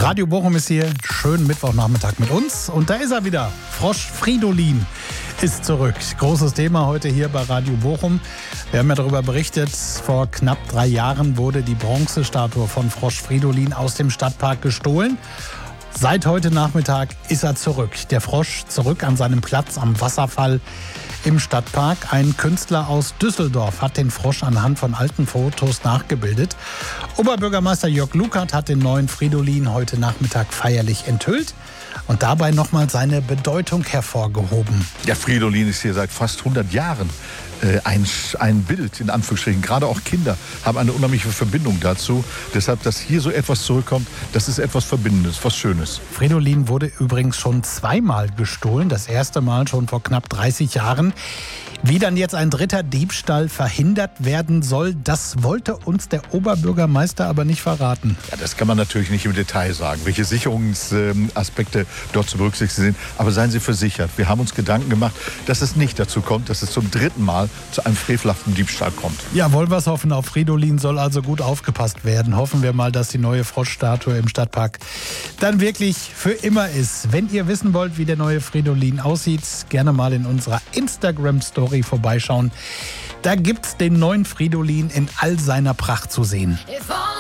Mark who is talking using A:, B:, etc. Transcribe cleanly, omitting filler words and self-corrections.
A: Radio Bochum ist hier. Schönen Mittwochnachmittag mit uns. Und da ist er wieder. Frosch Fridolin ist zurück. Großes Thema heute hier bei Radio Bochum. Wir haben ja darüber berichtet, vor knapp 3 Jahren wurde die Bronzestatue von Frosch Fridolin aus dem Stadtpark gestohlen. Seit heute Nachmittag ist er zurück. Der Frosch zurück an seinem Platz am Wasserfall im Stadtpark. Ein Künstler aus Düsseldorf hat den Frosch anhand von alten Fotos nachgebildet. Oberbürgermeister Jörg Lukert hat den neuen Fridolin heute Nachmittag feierlich enthüllt und dabei nochmal seine Bedeutung hervorgehoben.
B: Ja, Fridolin ist hier seit fast 100 Jahren ein Bild, in Anführungsstrichen. Gerade auch Kinder haben eine unheimliche Verbindung dazu. Deshalb, dass hier so etwas zurückkommt, das ist etwas Verbindendes, was Schönes.
A: Fridolin wurde übrigens schon 2-mal gestohlen. Das erste Mal schon vor knapp 30 Jahren. Wie dann jetzt ein dritter Diebstahl verhindert werden soll, das wollte uns der Oberbürgermeister aber nicht verraten.
B: Ja, das kann man natürlich nicht im Detail sagen, welche Sicherungsaspekte dort zu berücksichtigen sind. Aber seien Sie versichert, wir haben uns Gedanken gemacht, dass es nicht dazu kommt, dass es zum 3. Mal zu einem frevelhaften Diebstahl kommt.
A: Ja, wollen wir es hoffen. Auf Fridolin soll also gut aufgepasst werden. Hoffen wir mal, dass die neue Froschstatue im Stadtpark dann wirklich für immer ist. Wenn ihr wissen wollt, wie der neue Fridolin aussieht, gerne mal in unserer Instagram-Story vorbeischauen. Da gibt's den neuen Fridolin in all seiner Pracht zu sehen.